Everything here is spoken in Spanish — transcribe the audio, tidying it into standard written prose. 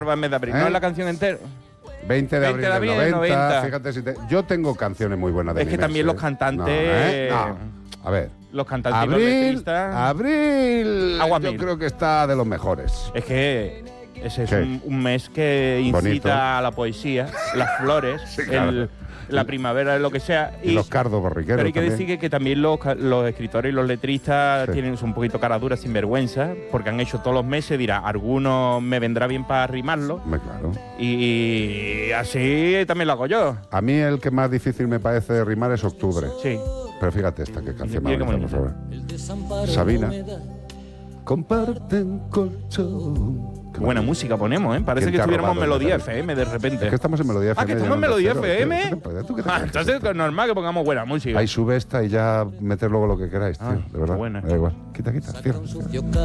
el mes de abril, no es la canción entera. 20 de abril del 90. Fíjate si yo tengo canciones muy buenas de Es que también los cantantes... No. A ver. Los cantantes Abril, Agua yo Mil. creo que está de los mejores. Es que ese es un mes que incita bonito a la poesía, las flores, Sí, claro. la primavera, lo que sea. Y los cardos borriqueros. Pero hay que también. decir que también los escritores y los letristas tienen un poquito cara dura, sin vergüenza, porque han hecho todos los meses, dirá, algunos me vendrá bien para rimarlo. Claro. Y así también lo hago yo. A mí el que más difícil me parece de rimar es Octubre. Sí. Pero fíjate esta que canción Mira qué más bonita, por favor. Sabina. Comparten colchón. Qué buena música ponemos, ¿eh? Parece que estuviéramos en Melodía FM de repente. Es que estamos en Melodía FM. Ah, que estamos en Melodía FM. ¿Tú qué te crees? Entonces es normal que pongamos buena música. Ahí sube esta y ya meter luego lo que queráis, tío. De verdad. buena. Da igual. Quita. Cierra.